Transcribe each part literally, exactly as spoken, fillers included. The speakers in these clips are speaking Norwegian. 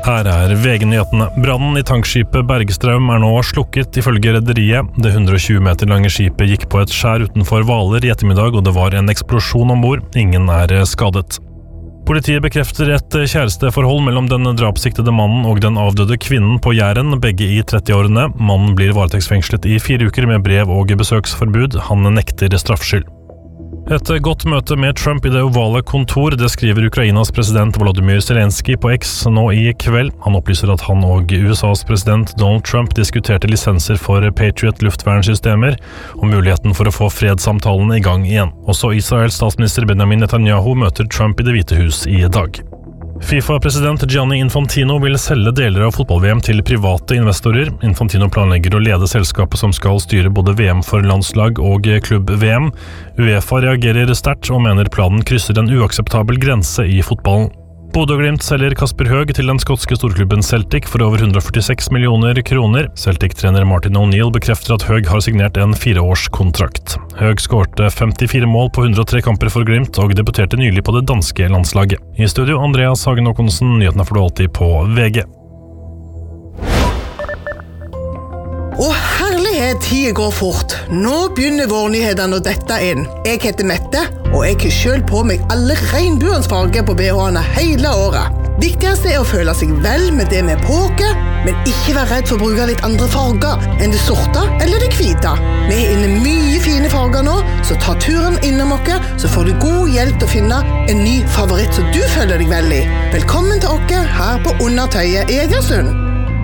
Her er V G-nyhetene. Brannen i tankskipet Bergstrøm er nå slukket ifølge rederiet. Det hundre og tjue meter lange skipet gikk på et skjær utenfor Hvaler i ettermiddag, og det var en eksplosjon ombord. Ingen er skadet. Politiet bekrefter et kjæresteforhold mellom den drapssiktede mannen og den avdøde kvinnen på Jæren, begge i trettiårene. Mannen blir varetektsfengslet i fire uker med brev og besøksforbud. Han nekter straffskyld. Et godt møte med Trump i det ovale kontor, det skriver Ukrainas president Volodymyr Zelenskyj på X nå i kveld. Han opplyser at han og U S A's president Donald Trump diskuterte lisenser for Patriot luftvernsystemer og muligheten for å få fredssamtalene i gang igjen. Også Israels statsminister Benjamin Netanyahu møter Trump i Det hvite hus i dag. FIFA-president Gianni Infantino vil selge deler av fotball-V M til private investorer. Infantino planlegger å lede selskapet som skal styre både V M for landslag og klubb-V M. UEFA reagerer sterkt og mener planen krysser en uakseptabel grense i fotballen. Bodø Glimt selger Kasper Høeg til den skotske storklubben Celtic for over hundre og førtiseks millioner kroner. Celtic-trener Martin O'Neill bekrefter at Høeg har signert en fireårskontrakt. Høeg skårte femtifire mål på hundre og tre kamper for Glimt og debuterte nylig på det danske landslaget. I studio Andreas Hagen Håkonsen, nyhetene får du alltid på V G. Å herlighet, tiden går fort. Nå begynner vårnyhetene å dette inn. Jeg heter Mette, og jeg har selv på meg alle regnbuens farger på B H-ene hele året. Viktigst er å føle seg vel med det vi påker, men ikke være redd for å bruke litt andre farger enn det sorte eller det hvite. Vi er inne mye fine farger nå, så ta turen innom oss, så får du god hjelp til å finne en ny favoritt som du føler deg vel i. Velkommen til oss her på Undertøyet i Egersund.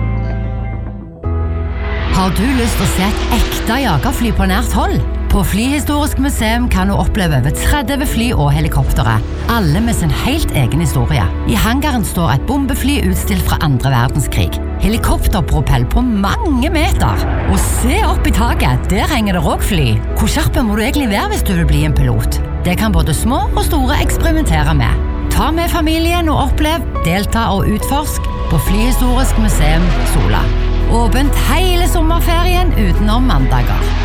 Har du lyst til å se et ekte jagerfly på nært hold? På Flyhistorisk museum kan du oppleve over tretti fly og helikoptere, alle med sin helt egen historie. I hangaren står et bombefly utstilt fra andre verdenskrig. Helikopterpropell på mange meter. Og se opp i taket, der henger det også fly. Hvor skjerpe må du egentlig være hvis du vil bli en pilot? Det kan både små og store eksperimentere med. Ta med familien og opplev, delta og utforsk på Flyhistorisk museum Sola. Åpent hele sommerferien utenom mandager.